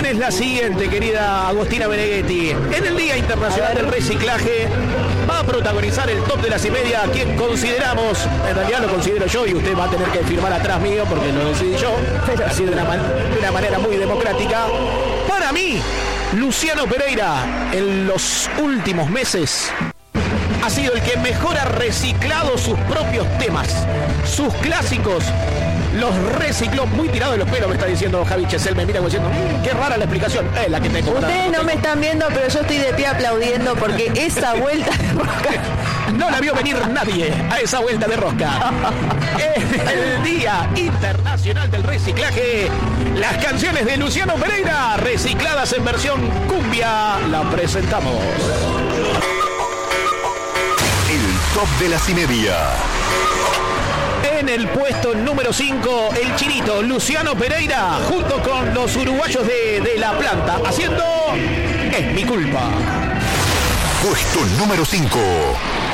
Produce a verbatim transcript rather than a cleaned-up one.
es la siguiente, querida Agostina Meneghetti. En el Día Internacional del Reciclaje va a protagonizar el top de las y media, a quien consideramos, en realidad lo considero yo y usted va a tener que firmar atrás mío porque lo decidí yo, así de una, man- de una manera muy democrática. Para mí, Luciano Pereira, en los últimos meses, ha sido el que mejor ha reciclado sus propios temas, sus clásicos, los recicló. Muy tirado de los pelos, me está diciendo Javi Chesel, me mira como diciendo, mmm, qué rara la explicación. Es la que tengo. Ustedes no me están viendo, pero yo estoy de pie aplaudiendo porque esa vuelta de rosca no la vio venir nadie a esa vuelta de rosca. El Día Internacional del Reciclaje, las canciones de Luciano Pereira recicladas en versión cumbia, la presentamos. El top de las y media. En el puesto número cinco, el chinito Luciano Pereira, junto con los uruguayos de, de La Planta, haciendo Es mi culpa. Puesto número cinco.